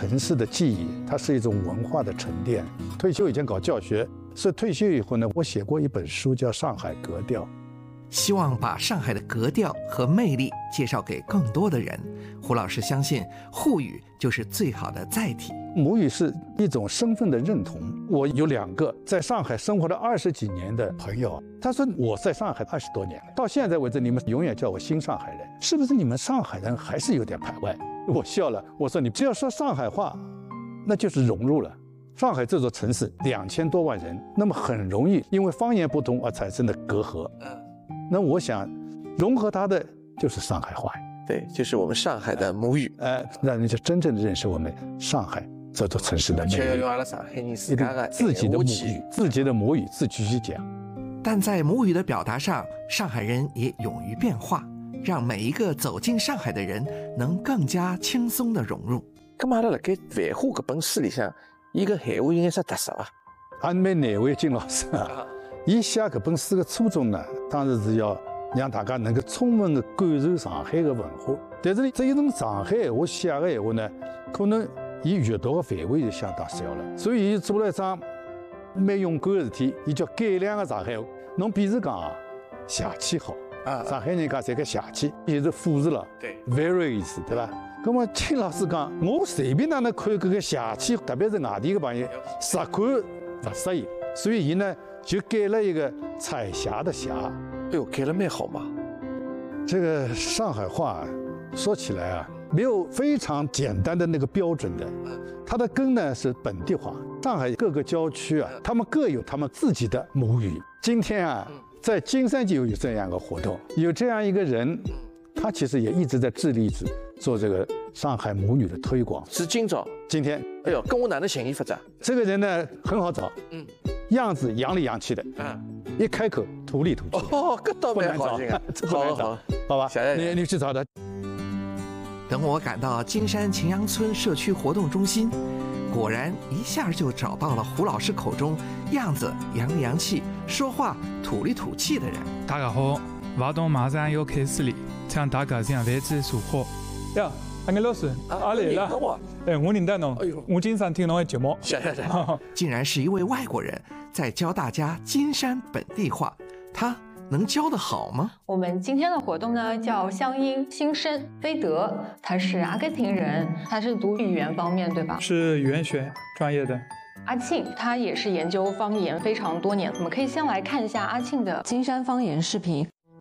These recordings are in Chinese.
城市的记忆，它是一种文化的沉淀。退休以前搞教学，所以退休以后呢，我写过一本书叫《上海格调》， 希望把上海的格调和魅力介绍给更多的人。胡老师相信沪语就是最好的载体。 母语是一种身份的认同。我有2个在上海生活了20几年的朋友，他说我在上海20多年了，到现在为止你们永远叫我新上海人，是不是你们上海人还是有点排外？我笑了，我说你只要说上海话，那就是融入了。上海这座城市2000多万人，那么很容易因为方言不同而产生的隔阂。那我想融合它的就是上海话。 对，就是我们上海的母语。 让人家真正的认识我们上海这座城市的魅力。 却要用阿拉上海人自家的自己的母语，自己的母语自己去讲。 但在母语的表达上，上海人也勇于变化，让每一个走进上海的人能更加轻松地融入。 咁阿拉辣盖繁花搿本书里向，伊个闲话有眼啥特色伐？ 俺们哪位金老师伊写搿本书的初衷呢，当然是要让大家能够充分的感受上海的文化。但是呢，这一种上海闲话写的闲话呢，可能伊阅读的范围就相当小了。所以伊做了一桩蛮勇敢的事体，伊叫改良的上海话。侬比如讲邪气好上海人讲这个邪气，也是复制了， 对 ，very 意思，对吧？那么金老师讲，我随便哪能看搿个邪气，特别是外地的朋友，实看不适宜，所以伊呢就改了一个彩霞的霞。 哎呦，改了蛮好嘛。 这个上海话说起来啊，没有非常简单的那个标准的，它的根呢是本地化。上海各个郊区啊，他们各有他们自己的母语。今天啊，在金山就有这样一个活动，有这样一个人，他其实也一直在致力于做这个上海母语的推广。 是今朝？ 今天？ 哎呦，跟我哪能寻伊法子？ 这个人呢很好找，样子洋里洋气的，一开口土里土气。 哦，搿倒蛮好听啊，好， 好吧，你去找他。 等我赶到金山秦阳村社区活动中心，果然一下就找到了胡老师口中样子洋里洋气、说话土里土气的人。 大家好，活动马上要开始了，请大家向位置坐好。呀，阿眼老师，来了。哎，我认得侬，我经常听侬的节目。 谢。 竟然是一位外国人在教大家金山本地话，他能教得好吗？ 我们今天的活动呢叫乡音新生。菲德他是阿根廷人，他是读语言方面对吧？ 是语言学专业的。 阿庆他也是研究方言非常多年，我们可以先来看一下阿庆的金山方言视频。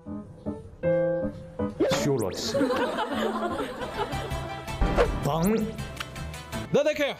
修了吃。房，那得看。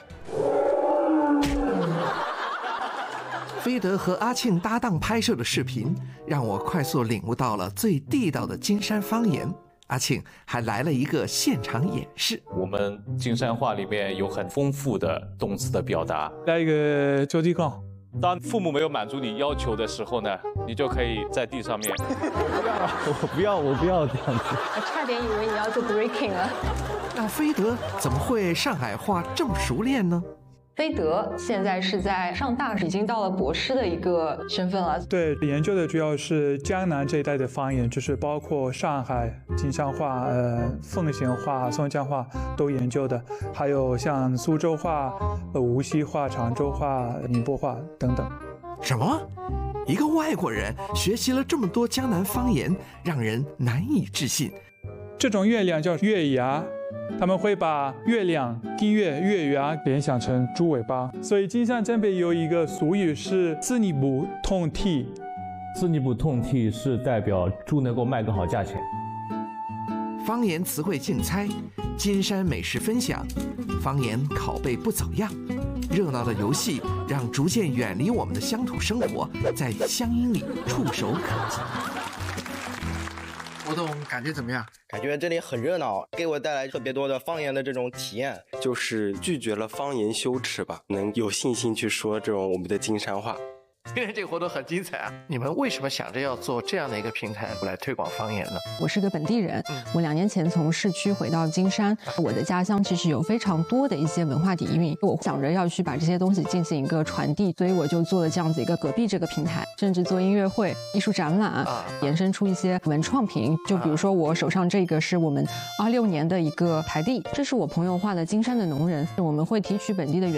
菲德和阿庆搭档拍摄的视频，让我快速领悟到了最地道的金山方言。阿庆还来了一个现场演示。 我们金山话里面有很丰富的动词的表达。 来一个脚底杠。 当父母没有满足你要求的时候呢，你就可以在地上面。 我不要这样子。 我差点以为你要做 breaking 了。 那菲德怎么会上海话这么熟练呢？ 菲德现在是在上大，已经到了博士的一个身份了。 对，研究的主要是江南这一带的方言，就是包括上海金山话、奉贤话、松江话都研究的，还有像苏州话、无锡话、常州话、宁波话等等。 什么？一个外国人学习了这么多江南方言，让人难以置信。 这种月亮叫月牙。他们会把月亮、金月、月牙联想成猪尾巴，所以金山这边有一个俗语是“自你不痛踢”。 自你不痛踢是代表猪能够卖个好价钱。 方言词汇竞猜，金山美食分享，方言拷贝不走样。热闹的游戏让逐渐远离我们的乡土生活，在乡音里触手可及。活动感觉怎么样？ 感觉这里很热闹，给我带来特别多的方言的这种体验。 就是拒绝了方言羞耻吧，能有信心去说这种我们的金山话。 今天这个活动很精彩啊！你们为什么想着要做这样的一个平台来推广方言呢？ 我是个本地人，我2年前从市区回到金山，我的家乡其实有非常多的一些文化底蕴，我想着要去把这些东西进行一个传递，所以我就做了这样子一个隔壁这个平台，甚至做音乐会、艺术展览，延伸出一些文创品。就比如说我手上这个是我们26年的一个台历，这是我朋友画的金山的农人，我们会提取本地的原